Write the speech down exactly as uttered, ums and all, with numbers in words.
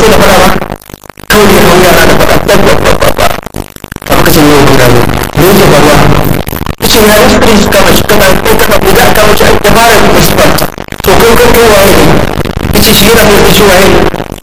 da faɗa ba kawai ya hau yara da faɗa babba a lokacin yau guda ne me yake faruwa ya ce ya wasu kudin su kama shi kama ko kama ko za a kama shi ya fara da shi ba to kai kai kai waye ne ya ce shi yana mai shi waye